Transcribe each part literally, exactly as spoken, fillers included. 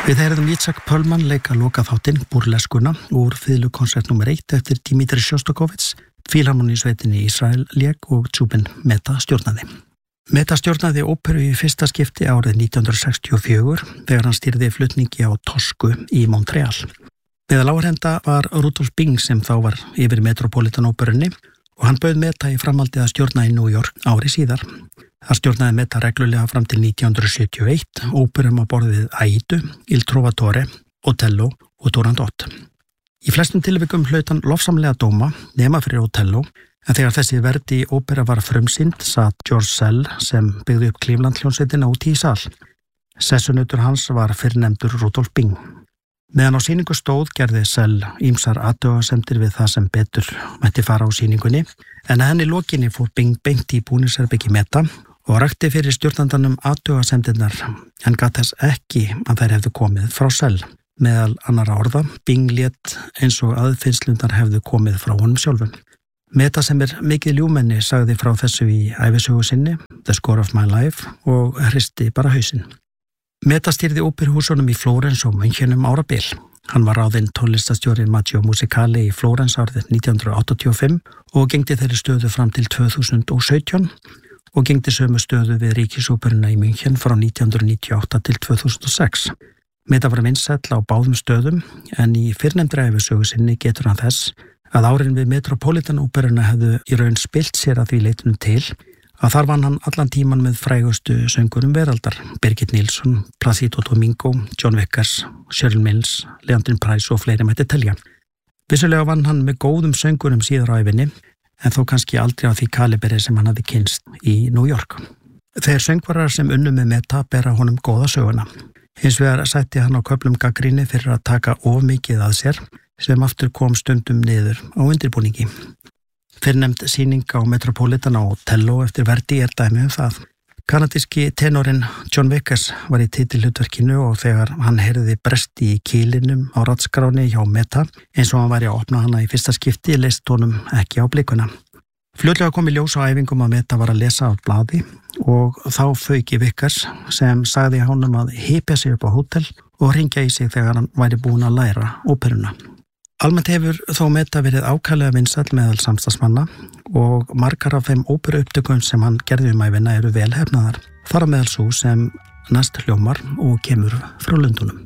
Við heyrðum Itzhak Perlman leika lokaþáttinn Burleskuna úr fiðlukonsert númer eitt eftir Dmitri Sjostakovits, Fílharmoníusveitinni í Ísrael lék og Zubin Mehta stjórnaði. Mehta stjórnaði óperu í fyrsta skipti árið nítján hundrað sextíu og fjögur þegar hann stýrði flutningi á Toscu í Montreal. Meðal áheyrenda var Rudolf Bing sem þá var yfir Metropolitan óperunni og hann bauð Mehta í framhaldi að stjórna í New York ári síðar. Það stjórnaði Mehta reglulega fram til nítján hundrað sjötíu og eitt, óperum á borðið Aidu, Il Trovatore, Otello og Turandot. Í flestum tilvikum hlaut hann lofsamlega dóma, nema fyrir Otello, en þegar þessi Verdi ópera var frumsýnd satt George Szell sem byggði upp Cleveland hljómsveitina úti í sal. Sessunautur hans var fyrrnefndur Rudolf Bing. Meðan á sýningu stóð gerði Szell ýmsar athugasemdir við það sem betur mætti fara á sýningunni, en að henni lokinni fór Bing beint í búningsherbyggi Mehta og rakti fyrir stjórnandanum athugasemdirnar en gat þess ekki að þær hefðu komið frá Szell. Meðal annara orða, Bing lét eins og aðfinnslundar hefðu komið frá honum sjálfum. Mehta sem er mikið ljúmenni sagði frá þessu í ævisögu sinni, The Score of My Life, og hristi bara hausinn. Mehta stýrði óperuhúsunum í Flórens og Münchenum árabil. Hann var ráðinn tónlistastjóri Maggio Musicale í Flórens árið nítján hundrað áttatíu og fimm og gegndi þeirri stöðu fram til tvö þúsund og sautján og gegndi sömu stöðu við Ríkisóperuna í München frá nítján hundruð níutíu og átta til tvö þúsund og sex. Mehta var vinsæll á báðum stöðum en í fyrrnefndri ævisögu sinni getur hann þess að árin við Metropolitan óperuna hefðu í raun spilt sér að því leitunum til að þar vann hann allan tíman með frægustu söngurum veraldar, Birgit Nilsson, Placido Domingo, John Vickers, Cheryl Mills, Leandrin Price og fleiri mætti telja. Vissulega vann hann með góðum söngurum síðar á ævinni, en þó kannski aldrei á því kaliberi sem hann hafði kynst í New York. Þeir söngvarar sem unnu með Mehta bera honum góða söguna. Hins vegar sætti hann á köflum gagnrýni fyrir að taka of mikið að sér, sem aftur kom stundum niður á undirbúningi. Fyrrnefnd sýning á Metropolitan á Otello eftir Verdi er dæmi um það. Kanadíski tenorinn John Vickers var í titilhlutverkinu og þegar hann heyrði bresti í kýlinum á raddskráni hjá Mehta eins og hann væri að opna hana í fyrsta skipti leist honum ekki á blikuna. Fljótlega kom í ljós á æfingum að Mehta var að lesa á blaði og þá fauk í Vickers sem sagði honum að hypja sig upp á hótel og hringja í sig þegar hann væri búinn að læra óperuna. Almennt hefur þó Mehta verið ákaflega vinsæll meðal samstarfsmanna og margar af þeim óperuupptökum sem hann gerði um ævina eru vel hefnaðar. Þar á meðal sú sem næst hljómar og kemur frá Lundunum.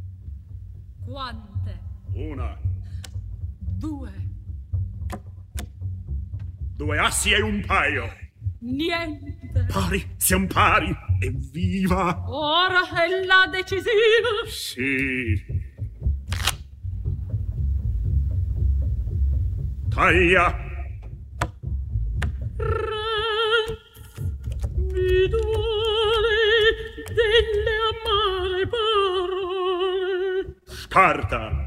Quante? Una. Due. Due assi e un paio. Niente. Pari, siamo pari. Evviva! Ora è la decisiva. Sì. Taglia. Re, mi duole delle amare parole. Scarta.